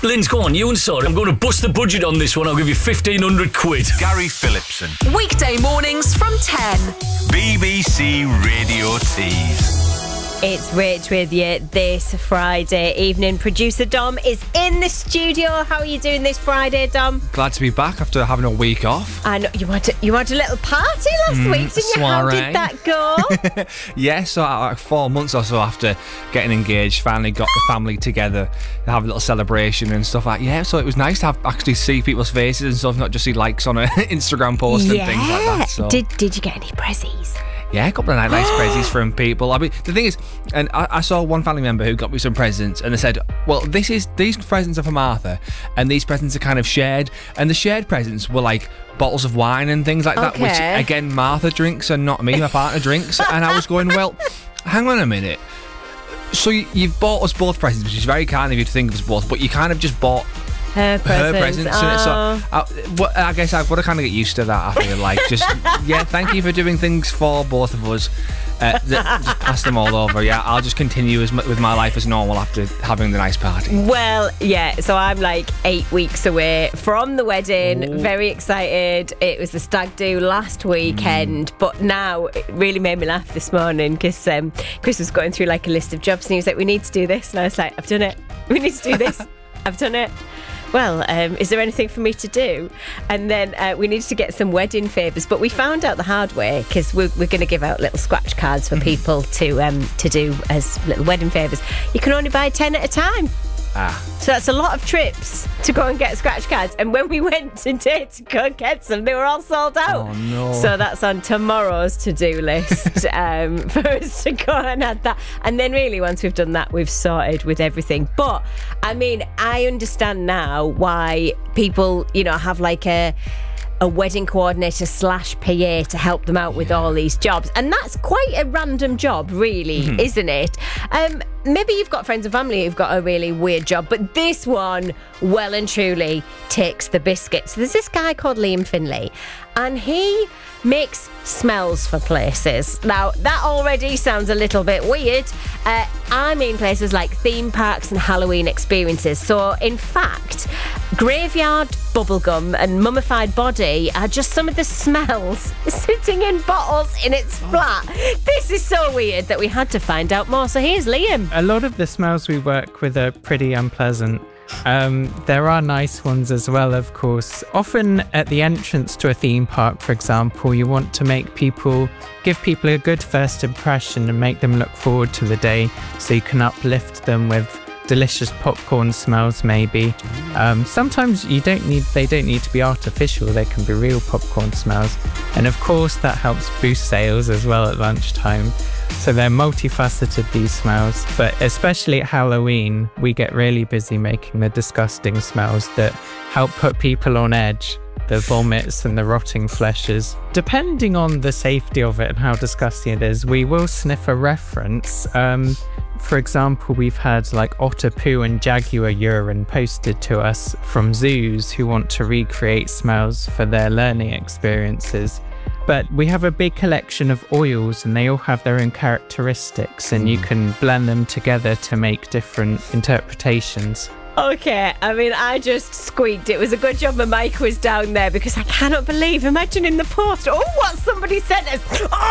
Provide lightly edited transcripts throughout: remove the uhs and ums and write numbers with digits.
Linz, go on, you and Sod. I'm going to bust the budget on this one. I'll give you 1,500 quid. Gary Phillipson. Weekday mornings from 10. BBC Radio Tees. It's Rich with you this Friday evening. Producer Dom is in the studio. How are you doing this Friday, Dom? Glad to be back after having a week off. I know you had a little party last week, didn't you? How did that go? Yeah, so like 4 months or so after getting engaged, finally got the family together to have a little celebration and stuff like that. Yeah, so it was nice to actually see people's faces and stuff, not just see likes on an Instagram post and things like that. So. Did you get any prezzies? Yeah, a couple of nice presents from people. I mean, the thing is, and I saw one family member who got me some presents, and they said, well, these presents are for Martha, and these presents are kind of shared. And the shared presents were like bottles of wine and things like that, which, again, Martha drinks and not me, my partner drinks. And I was going, well, hang on a minute. So you've bought us both presents, which is very kind of you to think of us both, but you kind of just bought her presents. Oh. So I guess I've got to kind of get used to that, I feel like. Just, thank you for doing things for both of us. Just pass them all over. Yeah, I'll just continue with my life as normal after having the nice party. Well, yeah, so I'm like 8 weeks away from the wedding. Ooh. Very excited. It was the stag do last weekend, but now it really made me laugh this morning because Chris was going through like a list of jobs and he was like, we need to do this, and I was like, I've done it. We need to do this. I've done it. Well, is there anything for me to do? And then we needed to get some wedding favours, but we found out the hard way because we're going to give out little scratch cards for people to do as little wedding favours. You can only buy 10 at a time. So that's a lot of trips to go and get scratch cards. And when we went today to go and get some, they were all sold out. Oh, no. So that's on tomorrow's to-do list for us to go and add that. And then really, once we've done that, we've sorted with everything. But, I mean, I understand now why people, have like a wedding coordinator / PA to help them out with all these jobs. And that's quite a random job, really, isn't it? Maybe you've got friends and family who've got a really weird job, but this one well and truly takes the biscuit. So there's this guy called Liam Finlay, and he makes smells for places. Now, that already sounds a little bit weird. I mean places like theme parks and Halloween experiences. So, in fact, graveyard bubblegum and mummified body are just some of the smells sitting in bottles in its flat. This is so weird that we had to find out more. So here's Liam. A lot of the smells we work with are pretty unpleasant. There are nice ones as well, of course. Often at the entrance to a theme park, for example, you want to give people a good first impression and make them look forward to the day, so you can uplift them with delicious popcorn smells maybe. Sometimes they don't need to be artificial, they can be real popcorn smells. And of course that helps boost sales as well at lunchtime. So they're multifaceted, these smells, but especially at Halloween, we get really busy making the disgusting smells that help put people on edge, the vomits and the rotting fleshes. Depending on the safety of it and how disgusting it is, we will sniff a reference. For example, we've had like otter poo and jaguar urine posted to us from zoos who want to recreate smells for their learning experiences. But we have a big collection of oils and they all have their own characteristics, and you can blend them together to make different interpretations. Okay, I mean, I just squeaked. It was a good job my mic was down there because I cannot believe, imagine in the post, what somebody sent us.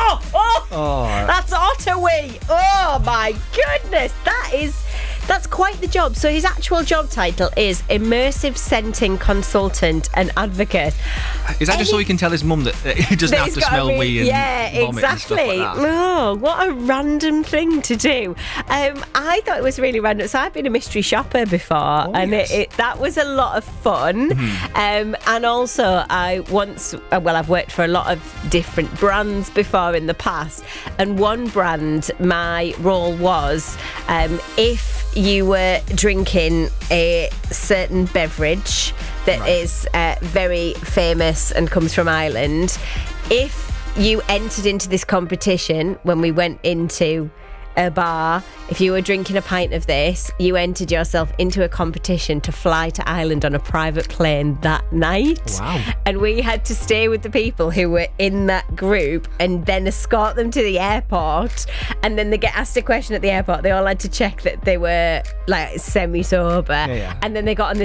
That's Ottawee. Oh my goodness, that's quite the job. So his actual job title is Immersive Scenting Consultant and Advocate. Is that just so he can tell his mum that he doesn't have to smell wee and vomit exactly. and stuff like that? Oh, what a random thing to do. I thought it was really random. So I've been a mystery shopper before, and that was a lot of fun. And also I've worked for a lot of different brands before in the past, and one brand, my role was if you were drinking a certain beverage that is very famous and comes from Ireland, if you entered into this competition when we went into a bar, if you were drinking a pint of this, you entered yourself into a competition to fly to Ireland on a private plane that night. Wow. And we had to stay with the people who were in that group and then escort them to the airport, and then they get asked a question at the airport. They all had to check that they were like semi-sober, and then they got on this